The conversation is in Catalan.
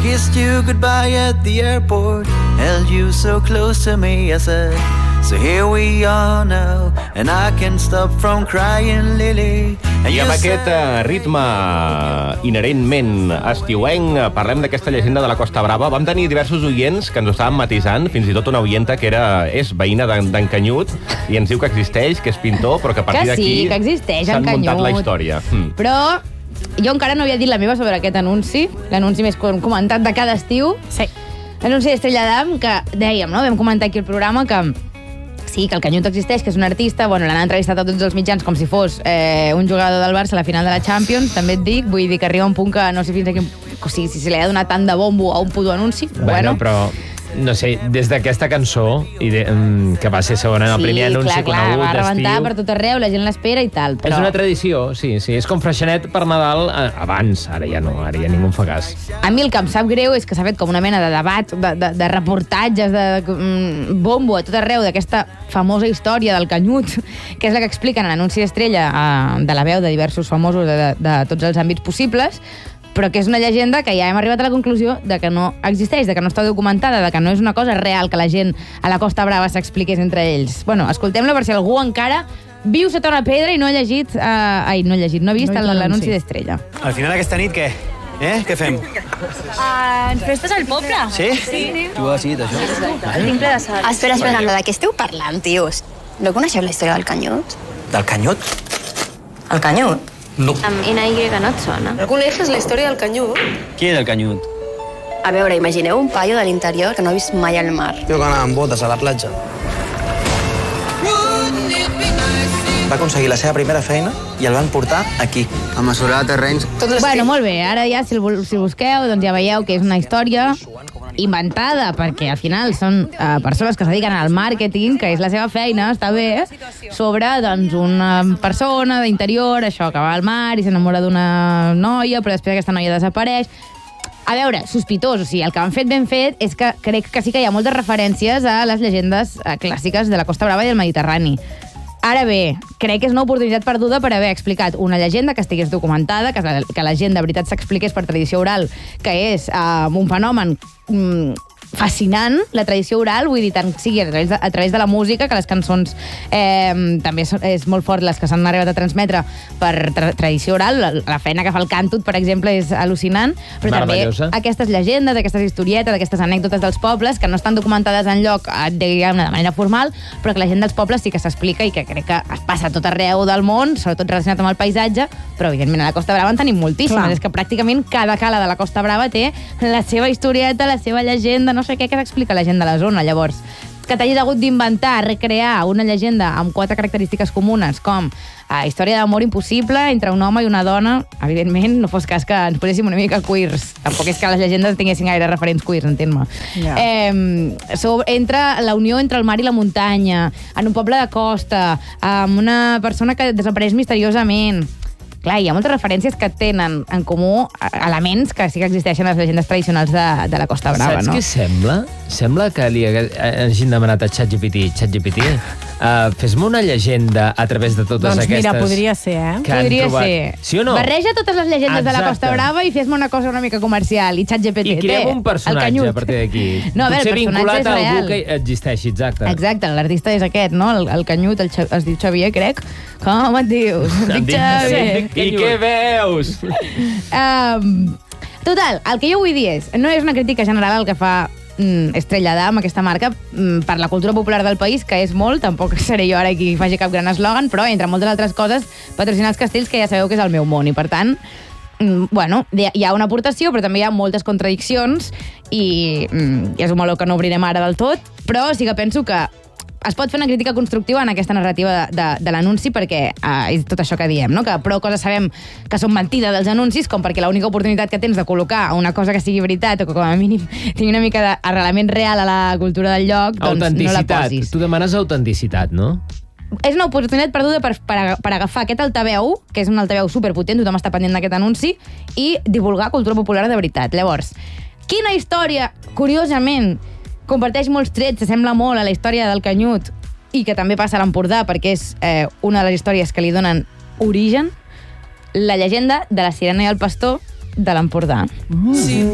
kissed you goodbye at the airport, held you so close to me, I said, so here we are now, and I can't stop from crying, Lily. I amb aquest ritme inherentment estiuenc parlem d'aquesta llegenda de la Costa Brava. Vam tenir diversos oients que ens ho estaven matisant, fins i tot una oienta que és veïna d'en Canyut i ens diu que existeix, que és pintor, però que a partir d'aquí que existeix, s'han muntat la història. Però jo encara no havia dit la meva sobre aquest anunci, l'anunci més comentat de cada estiu. Sí. L'anunci d'Estrella Damm, que dèiem, no? Vam comentar aquí el programa que sí, que el Canyut existeix, que és un artista, bueno, l'han entrevistat a tots els mitjans com si fos un jugador del Barça a la final de la Champions, també et dic, vull dir que arriba un punt que no sé fins a quin... O sigui, si li ha donat tant de bombo a un puto anunci, bueno, però no sé, des d'aquesta cançó que va ser segona en el primer anunci conegut d'estiu... Sí, va rebentar per tot arreu, la gent l'espera i tal, però... És una tradició, sí, és com Freixenet per Nadal abans, ara ja no, ara ja ningú en fa cas. A mi el que em sap greu és que s'ha fet com una mena de debat, de reportatges, de bombo a tot arreu d'aquesta famosa història del Canyut, que és la que expliquen a l'anunci d'Estrella de la veu de diversos famosos de tots els àmbits possibles, però que és una llegenda que ja hem arribat a la conclusió de que no existeix, de que no està documentada, de que no és una cosa real que la gent a la Costa Brava s'expliqués entre ells. Bueno, escoltem-la per si algú encara viu sota una pedra i no ha llegit... no ha vist l'anunci d'Estrella. Al final aquesta nit, què? Què fem? Ens prestes al poble? Sí? Sí. Tu ho has decidit, això? Tinc ple de sal. Espera, de què esteu parlant, tios? No coneixeu la història del Canyut? Del Canyut? El Canyut? No. Amb NY no et sona? No coneixes la història del Canyut? Qui era el Canyut? A veure, imagineu un paio de l'interior que no ha vist mai al mar. Jo que anava amb botes a la platja. Va aconseguir la seva primera feina i el van portar aquí, a mesurar terrenys. Bueno, molt bé, ara ja si busqueu doncs ja veieu que és una història inventada, perquè al final són persones que es dediquen al màrqueting, que és la seva feina, està bé, sobre doncs, una persona d'interior, això, que va al mar i s'enamora d'una noia, però després aquesta noia desapareix. A veure, sospitós, o sigui, el que han fet ben fet és que crec que sí que hi ha moltes referències a les llegendes clàssiques de la Costa Brava i del Mediterrani. Ara bé, crec que és una oportunitat perduda per haver explicat una llegenda que estigués documentada, que la gent de veritat s'expliqués per tradició oral, que és un fenomen fascinant, la tradició oral, vull dir, tant sigui a través de la música, que les cançons també és molt fort les que s'han arribat a transmetre per tradició oral, la feina que fa el càntut, per exemple, és al·lucinant, però també aquestes llegendes, aquestes historietes, aquestes anècdotes dels pobles, que no estan documentades enlloc, diguem-ne, de manera formal, però que la gent dels pobles sí que s'explica i que crec que es passa a tot arreu del món, sobretot relacionat amb el paisatge, però evidentment a la Costa Brava en tenim moltíssimes. És que pràcticament cada cala de la Costa Brava té la seva historieta, la seva llegenda, no sé què que s'explica la gent de la zona. Llavors, que t'hagis hagut d'inventar, recrear una llegenda amb 4 característiques comunes, com història d'amor impossible entre un home i una dona, evidentment, no fos cas que ens poséssim una mica queers. Tampoc és que les llegendes tinguessin gaire referents queers, entén-me. Entre la unió entre el mar i la muntanya, en un poble de costa, amb una persona que desapareix misteriosament. Clar, hi ha moltes referències que tenen en comú elements que sí que existeixen a les llegendes tradicionals de la Costa Brava, no? Saps què sembla? Sembla que li hagin demanat a ChatGPT, fes-me una llegenda a través de totes aquestes... Doncs mira, podria ser, Podria ser. Sí o no? Barreja totes les llegendes de la Costa Brava i fes-me una cosa una mica comercial. I ChatGPT, I creem un personatge a partir d'aquí. No, a veure, potser el personatge vinculat a és algú real. que existeixi, exacte. Exacte, l'artista és aquest, no? El Canyut, es diu Xavier, crec. Com et dius? Dic Xavier. I què veus? Total, el que jo vull dir és, no és una crítica general el que fa Estrella Damm, aquesta marca, per la cultura popular del país, que és molt, tampoc seré jo ara qui faci cap gran eslògan, però entre moltes altres coses, patrocinar els castells, que ja sabeu que és el meu món, i per tant, bueno, hi ha una aportació, però també hi ha moltes contradiccions, i és un meló que no obrirem ara del tot, però sí que penso que es pot fer una crítica constructiva en aquesta narrativa de l'anunci, perquè és tot això que diem, no? Que prou coses sabem que són mentida dels anuncis, com perquè l'única oportunitat que tens de col·locar una cosa que sigui veritat o que com a mínim tingui una mica d'arrelament real a la cultura del lloc, doncs no la posis. Tu demanes autenticitat, no? És una oportunitat perduda per agafar aquest altaveu, que és un altaveu superpotent, tothom està pendent d'aquest anunci, i divulgar cultura popular de veritat. Llavors, quina història, curiosament, comparteix molts trets, s'assembla molt a la història del Canyut i que també passa a l'Empordà perquè és una de les històries que li donen origen, la llegenda de la sirena i el pastor de l'Empordà. Sí.